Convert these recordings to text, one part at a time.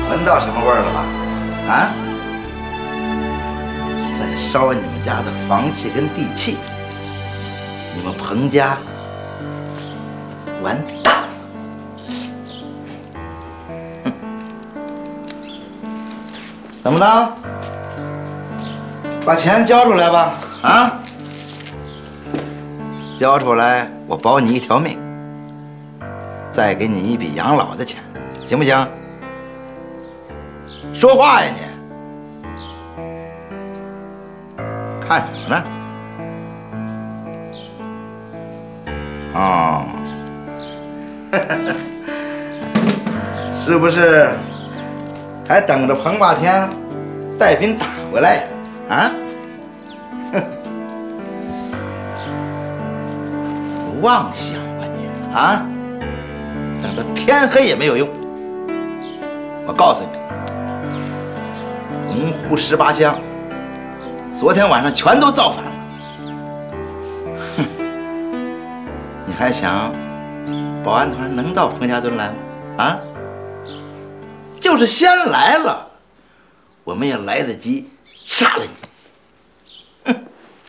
闻到什么味儿了吧？啊！再烧你们家的房契跟地契，你们彭家完蛋了！哼！怎么着？把钱交出来吧！啊！交出来，我保你一条命，再给你一笔养老的钱，行不行？说话呀你！看什么呢？哦，是不是还等着彭霸天带兵打回来呀？啊？妄想吧你啊！等到天黑也没有用。我告诉你，洪湖18乡昨天晚上全都造反了。哼！你还想保安团能到彭家墩来吗？啊？就是先来了，我们也来得及杀了你。哼！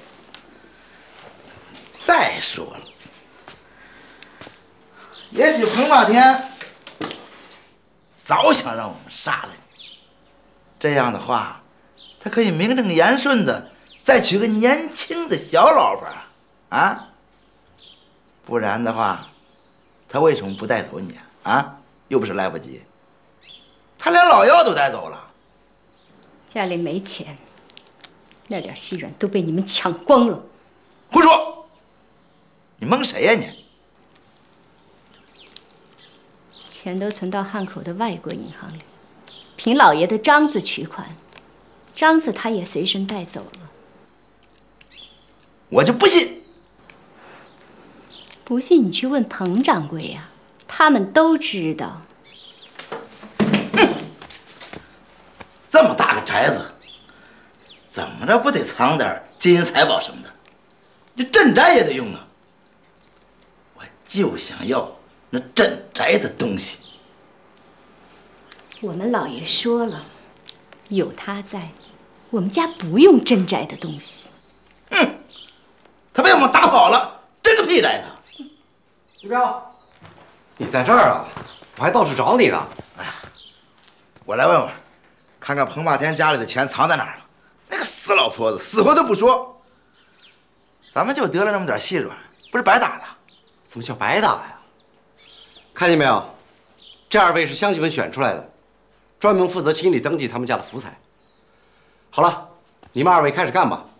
再说了。也许彭霸天早想让我们杀了你，这样的话，他可以名正言顺的再娶个年轻的小老婆啊！不然的话，他为什么不带走你啊？又不是来不及，他连老幺都带走了。 家里没钱，那点细软都被你们抢光了。 胡说！你蒙谁呀你？ 钱都存到汉口的外国银行里，凭老爷的章子取款，章子他也随身带走了。 我就不信！ 不信你去问彭掌柜呀，他们都知道。 哼！这么大个宅子，怎么着不得藏点金银财宝什么的？这镇宅也得用啊！我就想要那镇宅的东西。 我们老爷说了，有他在，我们家不用镇宅的东西。 哼！他被我们打跑了，真个屁宅子！ 徐彪，你在这儿啊？我还到处找你呢。 哎呀，我来问问，看看彭霸天家里的钱藏在哪儿了。那个死老婆子，死活都不说。咱们就得了那么点细软，不是白打了？ 怎么叫白打呀？看见没有？这2位是乡亲们选出来的，专门负责清理登记他们家的福财。好了，你们2位开始干吧。